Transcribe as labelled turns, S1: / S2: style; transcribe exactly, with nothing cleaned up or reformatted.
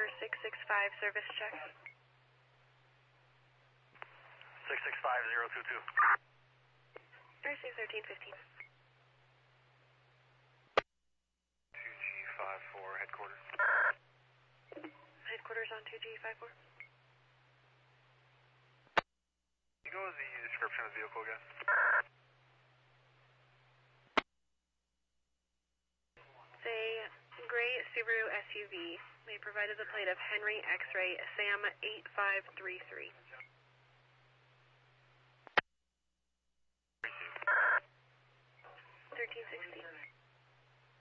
S1: for six six five service check.
S2: six six five zero two two.
S1: Receive thirteen fifteen.
S2: two G five four, headquarters.
S1: Headquarters on two G five four.
S2: Can you go with the description of the vehicle again?
S1: It's a gray Subaru S U V. They provided the plate of Henry X-Ray Sam eight five three three. thirteen sixty.